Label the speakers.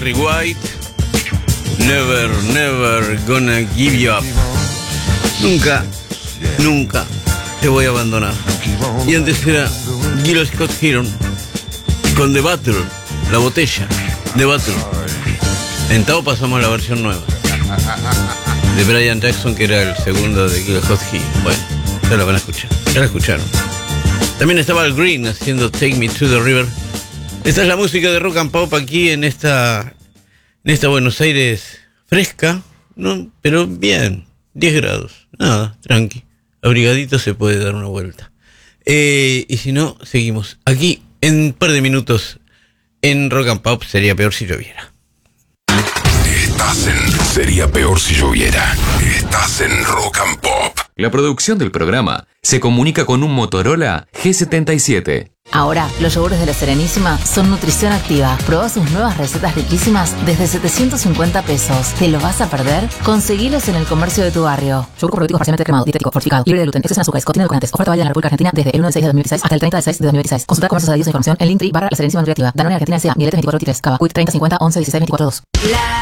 Speaker 1: Barry White. Never, never gonna give you up. Nunca, nunca te voy a abandonar. Y antes era Gil Scott Heron con The Battle, la botella, The Battle. En Tao pasamos a la versión nueva de Brian Jackson, que era el segundo de Gil Scott Heron. Bueno, ya la van a escuchar, ya la escucharon. También estaba Al Green haciendo Take Me to the River. Esta es la música de Rock and Pop aquí en esta Buenos Aires fresca, ¿no? Pero bien, 10 grados, nada, tranqui, abrigadito, se puede dar una vuelta. Y si no, seguimos aquí en un par de minutos en Rock and Pop. Sería peor si lloviera.
Speaker 2: Sería peor si lloviera. Estás en Rock and Pop.
Speaker 3: La producción del programa se comunica con un Motorola G77.
Speaker 4: Ahora, los yogures de La Serenísima son nutrición activa. Probá sus nuevas recetas riquísimas desde 750 pesos. ¿Te lo vas a perder? Conseguilos en el comercio de tu barrio. Yogur probiótico parcialmente cremado, dietético, fortificado, libre de gluten, exceso en azúcares, contiene edulcorantes. Oferta válida en la República Argentina desde el 1 de 6 de 2016 hasta el 30 de 6 de 2016. Consulta comercios adheridos a información en Linktree /La Serenísima Nutriactiva. Danone Argentina S.A. Miletes 24 3 Cava. Quick 30 50 11 16 24 2.